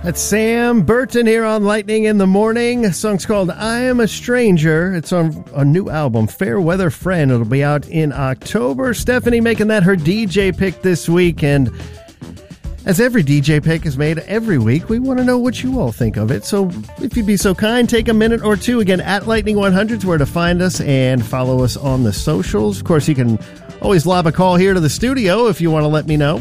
That's Sam Burton here on Lightning in the Morning. The song's called I Am a Stranger. It's on a new album, Fair Weather Friend. It'll be out in October. Stephanie making that her DJ pick this week. And as every DJ pick is made every week, we want to know what you all think of it. So if you'd be so kind, take a minute or two. Again, at Lightning 100 is where to find us, and follow us on the socials. Of course, you can always lob a call here to the studio if you want to let me know.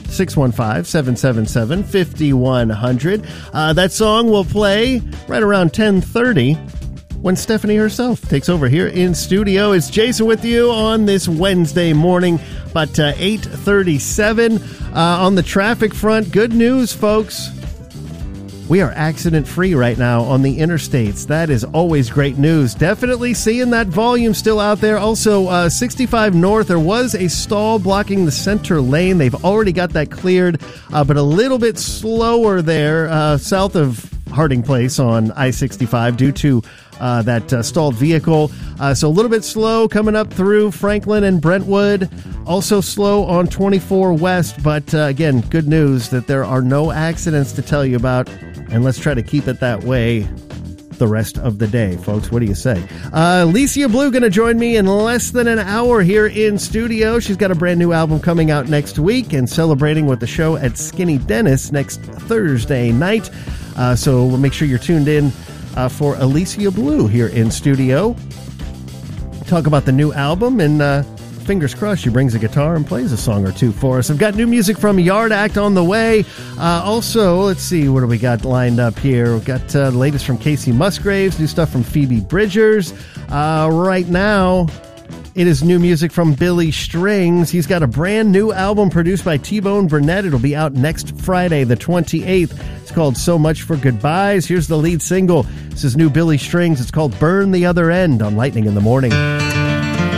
615-777-5100. That song will play right around 10:30 when Stephanie herself takes over here in studio. It's Jason with you on this Wednesday morning, about 8:37. On the traffic front, good news, folks. We are accident-free right now on the interstates. That is always great news. Definitely seeing that volume still out there. Also, 65 North, there was a stall blocking the center lane. They've already got that cleared, but a little bit slower there south of Harding Place on I-65 due to that stalled vehicle. So a little bit slow coming up through Franklin and Brentwood. Also slow on 24 West, but again, good news that there are no accidents to tell you about. And let's try to keep it that way the rest of the day, folks. What do you say? Alicia Blue going to join me in less than an hour here in studio. She's got a brand new album coming out next week and celebrating with the show at Skinny Dennis next Thursday night. So make sure you're tuned in for Alicia Blue here in studio. Talk about the new album, and fingers crossed she brings a guitar and plays a song or two for us. I've got new music from Yard Act on the way. Also, let's see, what do we got lined up here? We've got the latest from Casey Musgraves, new stuff from Phoebe Bridgers. Right now, it is new music from Billy Strings. He's got a brand new album produced by T-Bone Burnett. It'll be out next Friday, the 28th. It's called So Much for Goodbyes. Here's the lead single. This is new Billy Strings. It's called Burn the Other End on Lightning in the Morning.